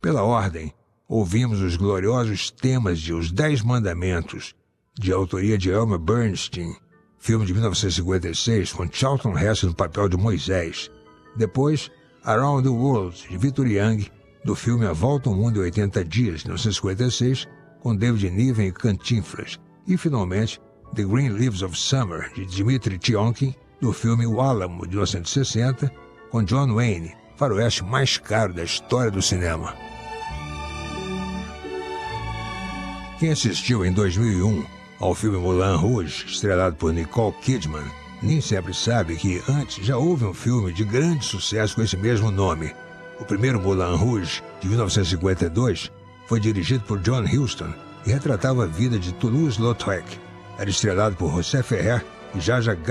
Pela ordem, ouvimos os gloriosos temas de Os 10 Mandamentos, de autoria de Elmer Bernstein, filme de 1956, com Charlton Heston no papel de Moisés. Depois, Around the World, de Victor Young, do filme A Volta ao Mundo em 80 Dias, de 1956, com David Niven e Cantinflas. E, finalmente, The Green Leaves of Summer, de Dmitri Tiomkin, do filme O Álamo, de 1960, com John Wayne, faroeste mais caro da história do cinema. Quem assistiu em 2001 ao filme Moulin Rouge, estrelado por Nicole Kidman, nem sempre sabe que antes já houve um filme de grande sucesso com esse mesmo nome. O primeiro Moulin Rouge, de 1952, foi dirigido por John Huston e retratava a vida de Toulouse-Lautrec. Era estrelado por José Ferrer e Jaja